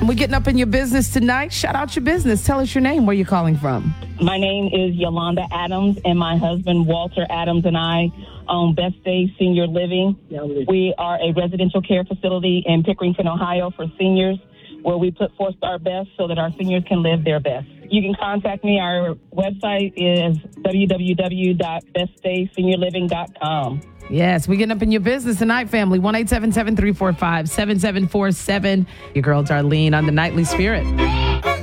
We're getting up in your business tonight. Shout out your business. Tell us your name, where you're calling from. My name is Yolanda Adams, and my husband, Walter Adams, and I own Best Day Senior Living. We are a residential care facility in Pickerington, Ohio for seniors, where we put forth our best so that our seniors can live their best. You can contact me. Our website is www.bestdayseniorliving.com. Yes, we're getting up in your business tonight, family. 1-877-345-7747. Your girl, Darlene, on the Nightly Spirit.